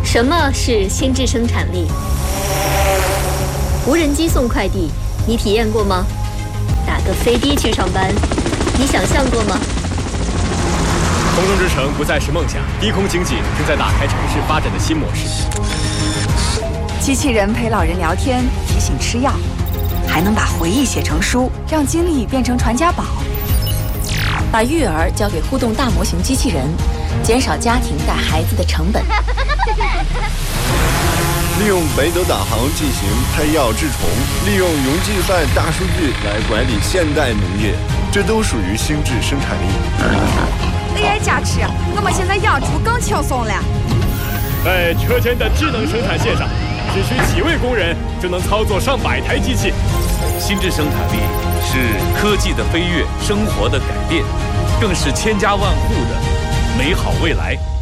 什么是心智生产力？无人机送快递，你体验过吗？打个飞的去上班，你想象过吗？ 空中之城不再是梦想，低空经济正在打开城市发展的新模式。 机器人陪老人聊天，提醒吃药，还能把回忆写成书，让经历变成传家宝。 把育儿交给互动大模型机器人，减少家庭带孩子的成本。 利用北斗导航进行拍药治虫，利用云计算大数据来管理现代农业，这都属于心智生产力。 AI 加持，我们现在养猪更轻松了。 在车间的智能生产线上，只需几位工人就能操作上百台机器。 心智生产力是科技的飞跃，生活的改变，更是千家万户的美好未来。